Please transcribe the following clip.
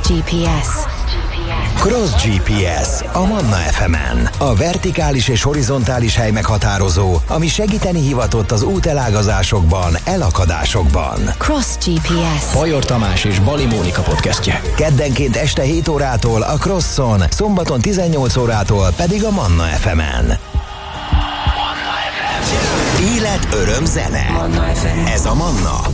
GPS. Cross GPS a Manna FM-en. A vertikális és horizontális hely meghatározó, ami segíteni hivatott az útelágazásokban, elakadásokban. Cross GPS. Bajor Tamás és Bali Mónika podcastje. Keddenként este 7 órától a Crosson, szombaton 18 órától pedig a Manna FM-en. Élet, öröm, zene. Ez a Manna.